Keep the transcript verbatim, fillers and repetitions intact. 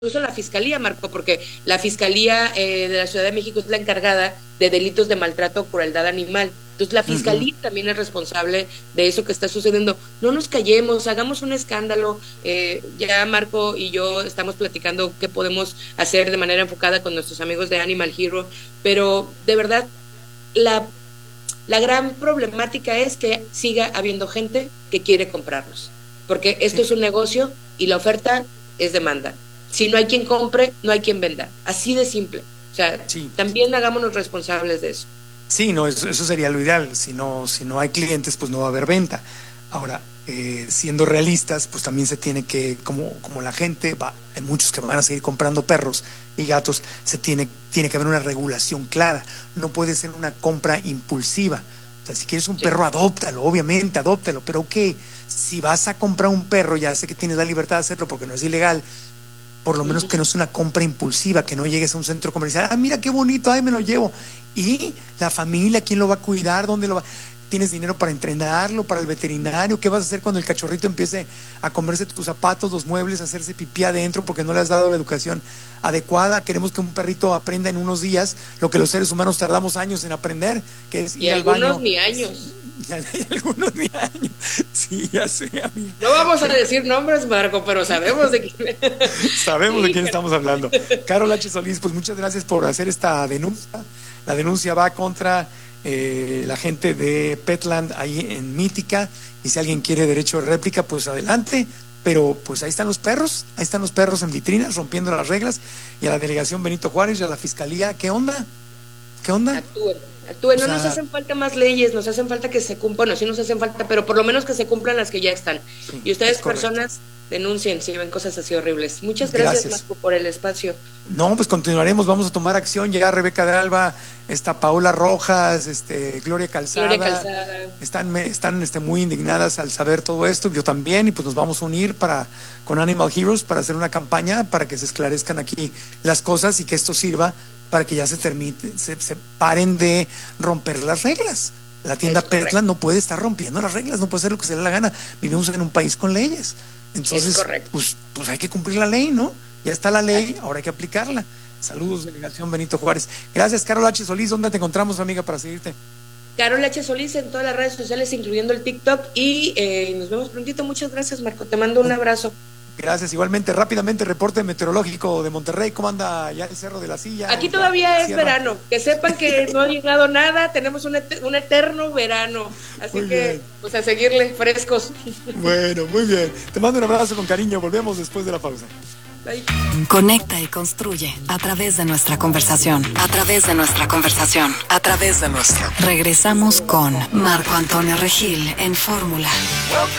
incluso la fiscalía, Marco, porque la fiscalía eh, de la Ciudad de México es la encargada de delitos de maltrato o crueldad animal. Entonces la fiscalía uh-huh. también es responsable de eso que está sucediendo. No nos callemos, hagamos un escándalo. Eh, ya Marco y yo estamos platicando qué podemos hacer de manera enfocada con nuestros amigos de Animal Hero, pero de verdad la, la gran problemática es que siga habiendo gente que quiere comprarlos, porque esto sí. es un negocio y la oferta es demanda. Si no hay quien compre, no hay quien venda. Así de simple. O sea, sí. también hagámonos responsables de eso. Sí, no, eso, eso sería lo ideal. Si no, si no hay clientes, pues no va a haber venta. Ahora, eh, siendo realistas, pues también se tiene que, como, como la gente, va, hay muchos que van a seguir comprando perros y gatos, se tiene, tiene que haber una regulación clara. No puede ser una compra impulsiva. O sea, si quieres un sí. perro, adóptalo, obviamente, adóptalo. Pero ok, si vas a comprar un perro, ya sé que tienes la libertad de hacerlo porque no es ilegal, por lo menos que no sea una compra impulsiva, que no llegues a un centro comercial, ah, mira qué bonito, ay, me lo llevo. Y la familia, ¿quién lo va a cuidar? ¿Dónde lo va? ¿Tienes dinero para entrenarlo, para el veterinario? ¿Qué vas a hacer cuando el cachorrito empiece a comerse tus zapatos, los muebles, a hacerse pipí adentro porque no le has dado la educación adecuada? Queremos que un perrito aprenda en unos días lo que los seres humanos tardamos años en aprender, que es ir y al baño. algunos ni años. Y algunos ni años. Sí, ya sé, amigo. No vamos a decir nombres, Marco, pero sabemos de quién. Sabemos de quién estamos hablando. Carol H. Solís, pues muchas gracias por hacer esta denuncia. La denuncia va contra eh, la gente de Petland ahí en Mítica, y si alguien quiere derecho de réplica, pues adelante. Pero pues ahí están los perros, ahí están los perros en vitrinas rompiendo las reglas. Y a la delegación Benito Juárez y a la fiscalía, ¿qué onda? ¿Qué onda? Actúen, actúen. No O sea, nos hacen falta más leyes, nos hacen falta que se cumplan, no, sí nos hacen falta, pero por lo menos que se cumplan las que ya están. Sí, y ustedes, personas, denuncien si ven cosas así horribles. Muchas gracias, gracias, Marco, por el espacio. No, pues continuaremos, vamos a tomar acción. Llega Rebeca de Alba, está Paola Rojas, este, Gloria Calzada. Gloria Calzada. Están, están este, muy indignadas al saber todo esto, yo también, y pues nos vamos a unir para con Animal Heroes para hacer una campaña para que se esclarezcan aquí las cosas y que esto sirva para que ya se termine, se, se paren de romper las reglas. La tienda Petland no puede estar rompiendo las reglas, no puede hacer lo que se le dé la gana. Vivimos en un país con leyes. Entonces, pues, pues hay que cumplir la ley, ¿no? Ya está la ley, ahora hay que aplicarla. Saludos, delegación Benito Juárez. Gracias, Carol H. Solís. ¿Dónde te encontramos, amiga, para seguirte? Carol H. Solís en todas las redes sociales, incluyendo el TikTok. Y eh, nos vemos prontito. Muchas gracias, Marco. Te mando un abrazo. Gracias, igualmente. Rápidamente, reporte meteorológico de Monterrey. ¿Cómo anda ya el Cerro de la Silla? Aquí todavía es sierra. Verano. Que sepan que no ha llegado nada. Tenemos un, et- un eterno verano. Así muy que, bien. Pues a seguirle frescos. Bueno, muy bien. Te mando un abrazo con cariño. Volvemos después de la pausa. Bye. Conecta y construye a través de nuestra conversación. A través de nuestra conversación. A través de nuestra. Regresamos con Marco Antonio Regil en Fórmula.